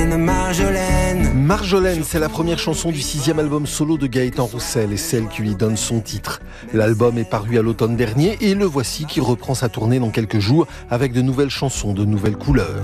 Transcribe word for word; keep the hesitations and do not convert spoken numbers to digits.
Marjolaine, Marjolaine. Marjolaine, c'est la première chanson du sixième album solo de Gaëtan Roussel et celle qui lui donne son titre. L'album est paru à l'automne dernier et le voici qui reprend sa tournée dans quelques jours avec de nouvelles chansons, de nouvelles couleurs.